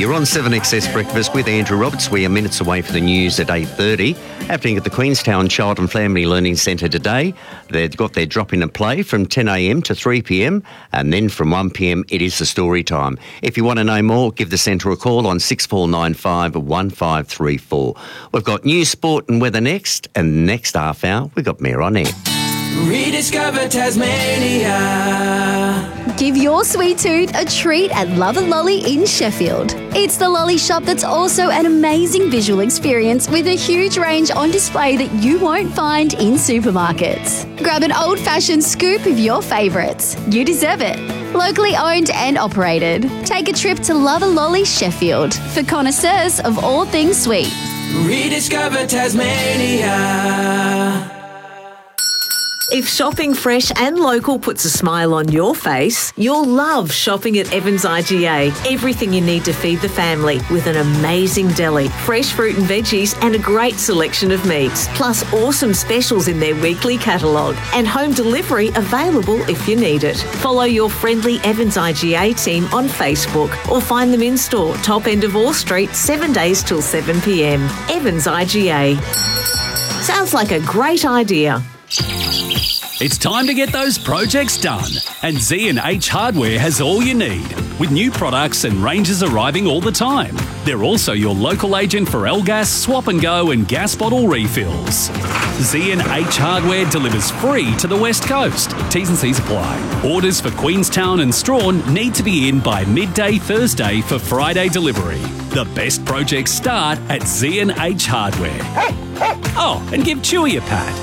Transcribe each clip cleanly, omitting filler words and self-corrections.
You're on 7XS Breakfast with Andrew Roberts. We are minutes away from the news at 8:30. Happening at the Queenstown Child and Family Learning Centre today. They've got their drop-in and play from 10am to 3pm, and then from 1pm it is the story time. If you want to know more, give the centre a call on 6495 1534. We've got news, sport and weather next, and next half hour we've got Mayor on Air. Rediscover Tasmania. Give your sweet tooth a treat at Love and Lolly in Sheffield. It's the lolly shop that's also an amazing visual experience with a huge range on display that you won't find in supermarkets. Grab an old-fashioned scoop of your favourites. You deserve it. Locally owned and operated. Take a trip to Love and Lolly Sheffield for connoisseurs of all things sweet. Rediscover Tasmania. If shopping fresh and local puts a smile on your face, you'll love shopping at Evans IGA. Everything you need to feed the family with an amazing deli, fresh fruit and veggies and a great selection of meats, plus awesome specials in their weekly catalogue and home delivery available if you need it. Follow your friendly Evans IGA team on Facebook or find them in store, top end of Orr Street, 7 days till 7pm. Evans IGA. Sounds like a great idea. It's time to get those projects done, and Z&H Hardware has all you need, with new products and ranges arriving all the time. They're also your local agent for L-Gas, Swap and Go and gas bottle refills. Z&H Hardware delivers free to the West Coast. T's and C's apply. Orders for Queenstown and Strawn need to be in by midday Thursday for Friday delivery. The best projects start at Z&H Hardware. Oh, and give Chewy a pat.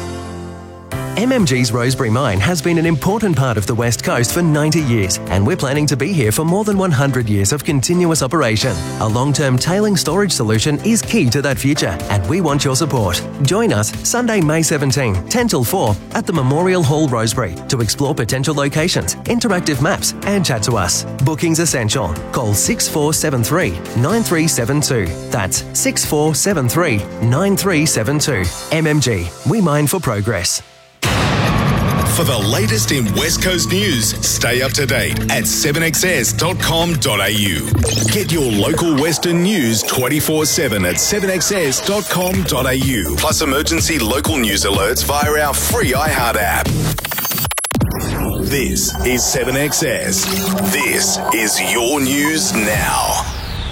MMG's Rosebery Mine has been an important part of the West Coast for 90 years, and we're planning to be here for more than 100 years of continuous operation. A long-term tailing storage solution is key to that future, and we want your support. Join us Sunday, May 17, 10 till 4 at the Memorial Hall, Rosebery, to explore potential locations, interactive maps, and chat to us. Bookings essential. Call 6473 9372. That's 6473 9372. MMG. We mine for progress. For the latest in West Coast news, stay up to date at 7xs.com.au. Get your local Western news 24/7 at 7xs.com.au. Plus emergency local news alerts via our free iHeart app. This is 7XS. This is your news now.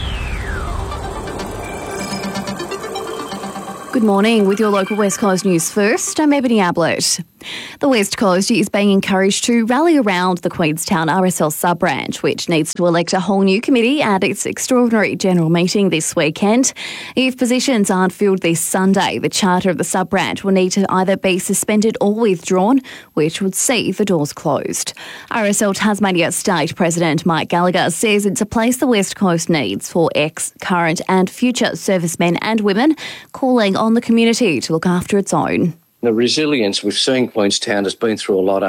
Good morning with your local West Coast news first. I'm Ebony Ablett. The West Coast is being encouraged to rally around the Queenstown RSL sub-branch, which needs to elect a whole new committee at its extraordinary general meeting this weekend. If positions aren't filled this Sunday, the charter of the sub-branch will need to either be suspended or withdrawn, which would see the doors closed. RSL Tasmania State President Mike Gallagher says it's a place the West Coast needs for ex, current and future servicemen and women, calling on the community to look after its own. The resilience we've seen Queenstown has been through a lot